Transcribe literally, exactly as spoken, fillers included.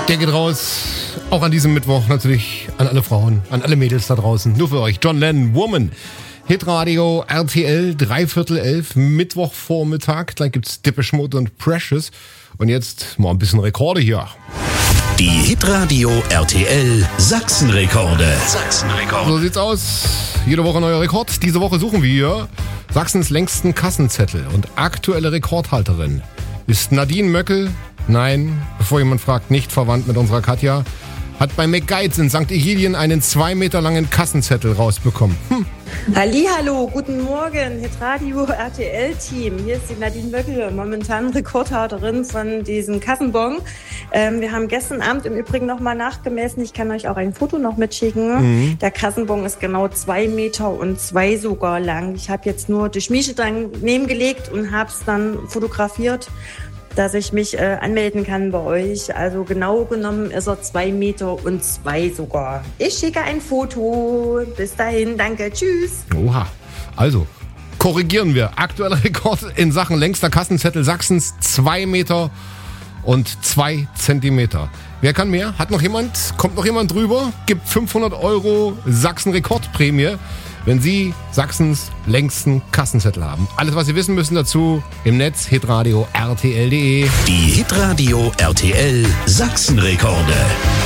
Der geht raus, auch an diesem Mittwoch natürlich an alle Frauen, an alle Mädels da draußen. Nur für euch. John Lennon, Woman. Hitradio R T L, dreiviertel elf, Mittwochvormittag. Gleich gibt's Depeche Mode und Precious. Und jetzt mal ein bisschen Rekorde hier. Die Hitradio R T L Sachsenrekorde. Sachsenrekorde. So sieht's aus. Jede Woche neuer Rekord. Diese Woche suchen wir Sachsens längsten Kassenzettel. Und aktuelle Rekordhalterin ist Nadine Möckel. Nein, bevor jemand fragt, nicht verwandt mit unserer Katja. Hat bei McGuides in Sankt Egidien einen zwei Meter langen Kassenzettel rausbekommen. Hm. Hallihallo, guten Morgen, Hitradio R T L-Team. Hier ist die Nadine Möckel, momentan Rekordhalterin von diesem Kassenbon. Ähm, wir haben gestern Abend im Übrigen nochmal nachgemessen. Ich kann euch auch ein Foto noch mitschicken. Mhm. Der Kassenbon ist genau zwei Meter und zwei sogar lang. Ich habe jetzt nur die Schmiede daneben gelegt und habe es dann fotografiert, dass ich mich äh, anmelden kann bei euch. Also genau genommen ist er zwei Meter und zwei sogar. Ich schicke ein Foto. Bis dahin, danke, tschüss. Oha, also korrigieren wir. Aktueller Rekord in Sachen längster Kassenzettel Sachsens, zwei Meter und zwei Zentimeter. Wer kann mehr? Hat noch jemand? Kommt noch jemand drüber? Gibt fünfhundert Euro Sachsen-Rekordprämie, wenn Sie Sachsens längsten Kassenzettel haben. Alles, was Sie wissen müssen dazu, im Netz hitradio R T L punkt de. Die Hitradio R T L Sachsenrekorde.